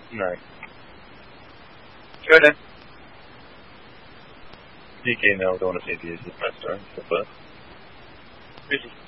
Nice. Go then. DK, no, don't want to say the press start, but. Really?